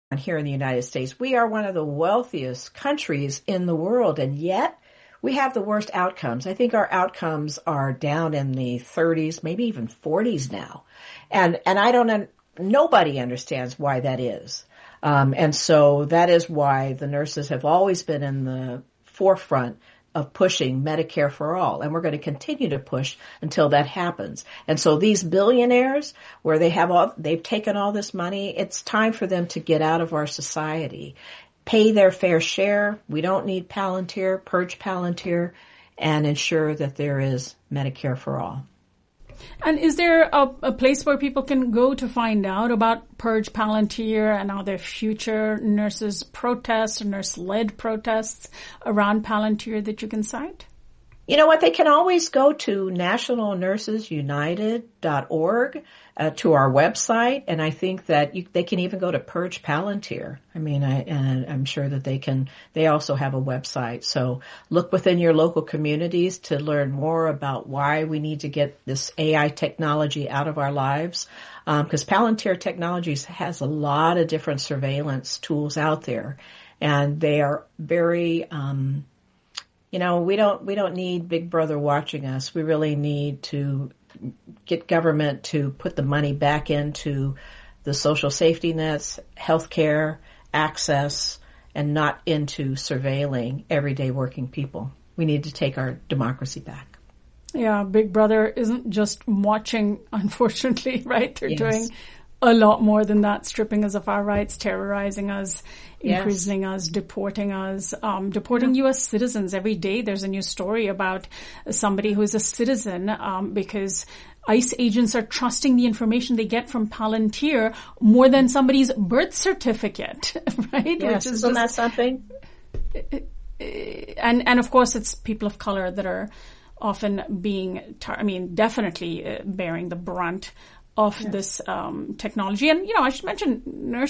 here in the United States. We are one of the wealthiest countries in the world, and yet we have the worst outcomes. I think our outcomes are down in the 30s, maybe even 40s now. And nobody understands why that is. And so that is why the nurses have always been in the forefront of pushing Medicare for all. And we're going to continue to push until that happens. And so these billionaires, where they've taken all this money, it's time for them to get out of our society, pay their fair share. We don't need Palantir, purge Palantir, and ensure that there is Medicare for all. And is there a place where people can go to find out about Purge Palantir and are there future nurses protests, nurse-led protests around Palantir that you can cite? You know what? They can always go to nationalnursesunited.org, to our website, and I think that they can even go to Purge Palantir. I mean, I'm sure that they also have a website. So look within your local communities to learn more about why we need to get this AI technology out of our lives. Because Palantir Technologies has a lot of different surveillance tools out there, and they are very, we don't need Big Brother watching us. We really need to get government to put the money back into the social safety nets, healthcare, access, and not into surveilling everyday working people. We need to take our democracy back. Yeah, Big Brother isn't just watching, unfortunately, right? They're Yes. doing a lot more than that, stripping us of our rights, terrorizing us, imprisoning us, deporting us, deporting U.S. citizens. Every day there's a new story about somebody who is a citizen because ICE agents are trusting the information they get from Palantir more than somebody's birth certificate, right? Yes, isn't that something? And of course it's people of color that are often being, definitely bearing the brunt of this technology. And, I should mention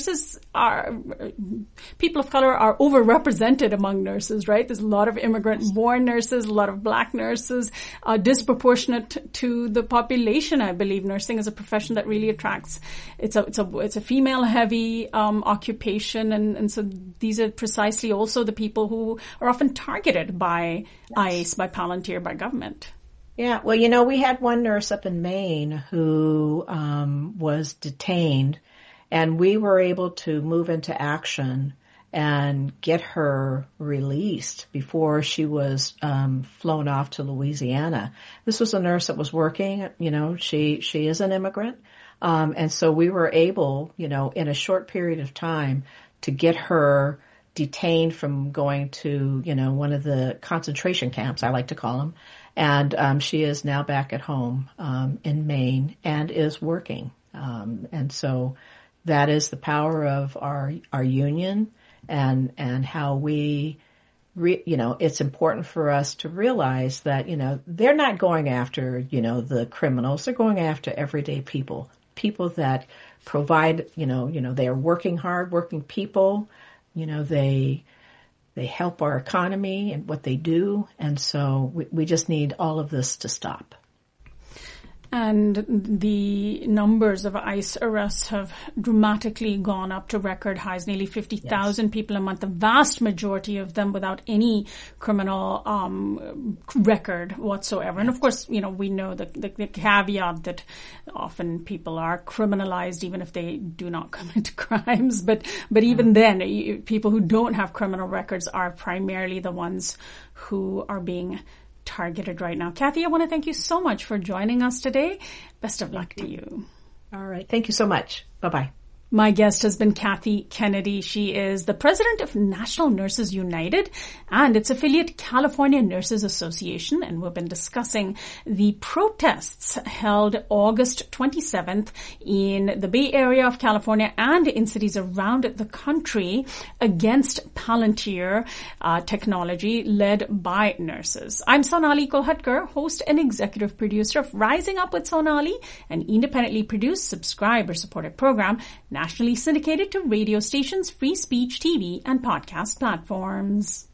people of color are overrepresented among nurses, right? There's a lot of immigrant-born nurses, a lot of black nurses, disproportionate to the population, I believe. Nursing is a profession that really attracts. It's a female-heavy occupation, and so these are precisely also the people who are often targeted by ICE, by Palantir, by government. Yeah, well, we had one nurse up in Maine who was detained, and we were able to move into action and get her released before she was flown off to Louisiana. This was a nurse that was working, she is an immigrant, and so we were able, in a short period of time to get her detained from going to, one of the concentration camps, I like to call them. And she is now back at home in Maine and is working. And so that is the power of our union and how we, it's important for us to realize that, they're not going after, the criminals. They're going after everyday people that provide, they are working hard, working people, they help our economy and what they do, and so we just need all of this to stop. And the numbers of ICE arrests have dramatically gone up to record highs, nearly 50,000 people a month, the vast majority of them without any criminal record whatsoever. And of course, we know the caveat that often people are criminalized even if they do not commit crimes. But even then, people who don't have criminal records are primarily the ones who are being targeted right now. Kathy, I want to thank you so much for joining us today. Best of luck to you. All right. Thank you so much. Bye-bye. My guest has been Kathy Kennedy. She is the president of National Nurses United and its affiliate California Nurses Association. And we've been discussing the protests held August 27th in the Bay Area of California and in cities around the country against Palantir technology led by nurses. I'm Sonali Kolhatkar, host and executive producer of Rising Up with Sonali, an independently produced, subscriber-supported program nationally syndicated to radio stations, free speech TV, and podcast platforms.